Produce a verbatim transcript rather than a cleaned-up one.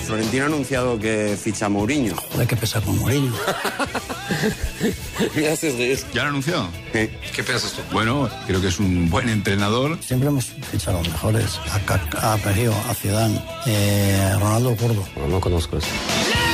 Florentino ha anunciado que ficha a Mourinho. Joder, que pesa con Mourinho. Me haces reír. ¿Ya lo ha anunciado? Sí. ¿Qué piensas tú? Bueno, creo que es un buen entrenador. Siempre hemos fichado a los mejores. A Kaká, a Perio, a Zidane, eh, a Ronaldo Gordo. No, no conozco eso.